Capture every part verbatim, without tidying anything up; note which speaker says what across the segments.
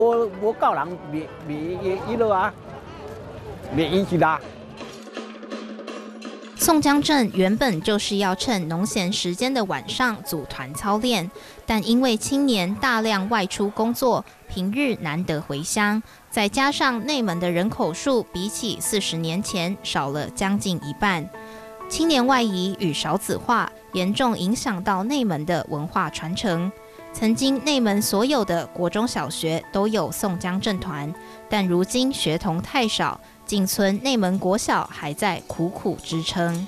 Speaker 1: 我我教人袂袂伊落啊，袂引起啦。
Speaker 2: 宋江镇原本就是要趁农闲时间的晚上组团操练，但因为青年大量外出工作，平日难得回乡，再加上内门的人口数比起四十年前少了将近一半，青年外移与少子化严重影响到内门的文化传承。曾经内门所有的国中小学都有宋江镇团，但如今学童太少，仅存内门国小还在苦苦支撑。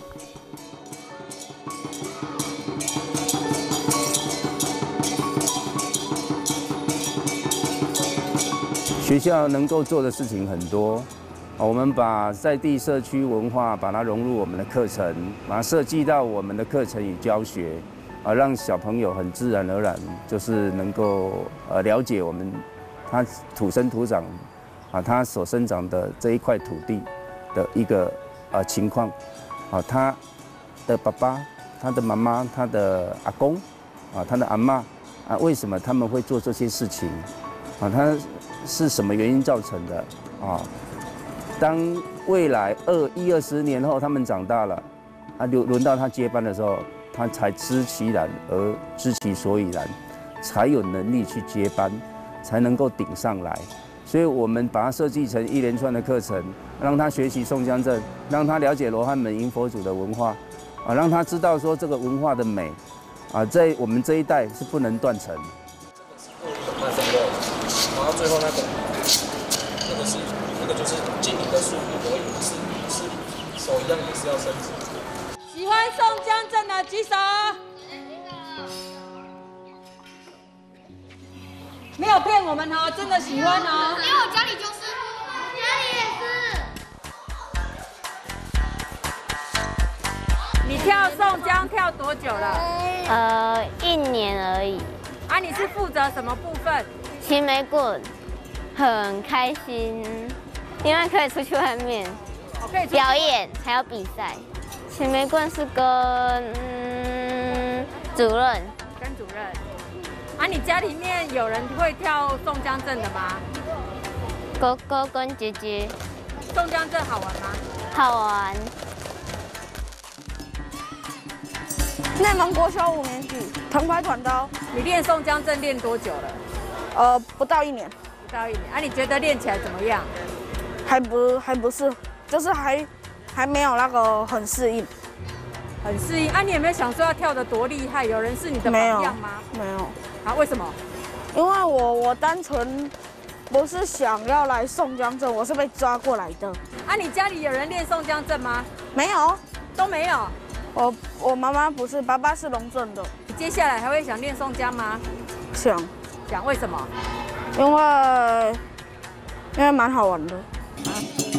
Speaker 3: 学校能够做的事情很多，我们把在地社区文化把它融入我们的课程，把它设计到我们的课程与教学。啊，让小朋友很自然而然就是能够呃了解我们他土生土长啊，他所生长的这一块土地的一个呃情况啊，他的爸爸、他的妈妈、他的阿公啊、他的阿嬷啊，为什么他们会做这些事情啊？他是什么原因造成的啊？当未来二一二十年后他们长大了，啊，轮轮到他接班的时候。他才知其然而知其所以然，才有能力去接班，才能够顶上来。所以我们把它设计成一连串的课程，让他学习宋江镇，让他了解罗汉门迎佛祖的文化，啊，让他知道说这个文化的美，啊，在我们这一代是不能断层。
Speaker 4: 那整个，然后最后那个，那个是那个就是经营的速度而已，是是手一样也是要升级。
Speaker 5: 喜欢宋江镇的举手。没有骗我们哦，真的喜欢哦。
Speaker 6: 因为我家里就是，我
Speaker 5: 家里也是。你跳宋江跳多久了？
Speaker 6: 呃，一年而已。
Speaker 5: 啊，你是负责什么部分？
Speaker 6: 骑玫棍，很开心，因为可以出去外面，
Speaker 5: 我可以
Speaker 6: 表演，还有比赛。骑玫棍是跟嗯主任，
Speaker 5: 跟主任。啊，你家里面有人会跳宋江镇的吗？
Speaker 6: 哥哥跟姐姐。
Speaker 5: 宋江镇好玩吗？
Speaker 6: 好玩。
Speaker 7: 内蒙国小五年级，铜牌团刀。
Speaker 5: 你练宋江镇练多久了？
Speaker 7: 呃，不到一年。
Speaker 5: 不到一年。啊，你觉得练起来怎么样？
Speaker 7: 还不还不是，就是还。还没有那个很适应，
Speaker 5: 很适应。啊，你有没有想说要跳得多厉害？有人是你的榜样吗？
Speaker 7: 没有。
Speaker 5: 啊，为什么？
Speaker 7: 因为我我单纯不是想要来宋江镇，我是被抓过来的。
Speaker 5: 啊，你家里有人练宋江镇吗？
Speaker 7: 没有，
Speaker 5: 都没有。
Speaker 7: 我我妈妈不是，爸爸是龙镇的。
Speaker 5: 你接下来还会想练宋江吗？
Speaker 7: 想。
Speaker 5: 想为什么？
Speaker 7: 因为因为蛮好玩的。啊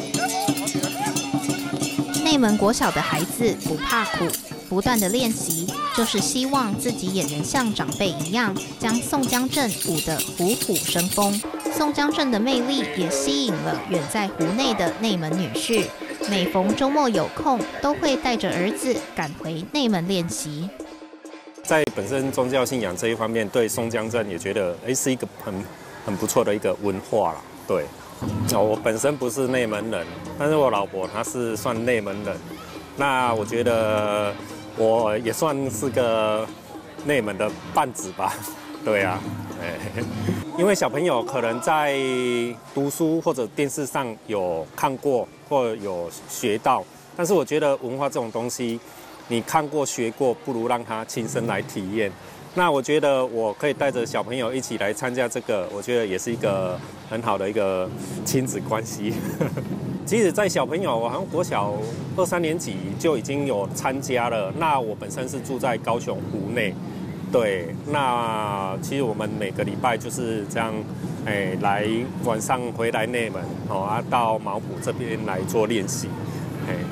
Speaker 2: 内门国小的孩子不怕苦，不断的练习，就是希望自己也能像长辈一样，将宋江镇舞得虎虎生风。宋江镇的魅力也吸引了远在湖内的内门女婿，每逢周末有空，都会带着儿子赶回内门练习。
Speaker 8: 在本身宗教信仰这一方面，对宋江镇也觉得，哎，是一个很很不错的一个文化啦，对。哦，我本身不是内门人，但是我老婆她是算内门人，那我觉得我也算是个内门的半子吧，对啊，哎，因为小朋友可能在读书或者电视上有看过或有学到，但是我觉得文化这种东西，你看过学过，不如让他亲身来体验。那我觉得我可以带着小朋友一起来参加这个，我觉得也是一个很好的一个亲子关系。即使在小朋友，我好像国小二三年级就已经有参加了。那我本身是住在高雄湖内，对，那其实我们每个礼拜就是这样，哎，来晚上回来内门哦，啊，到毛埔这边来做练习。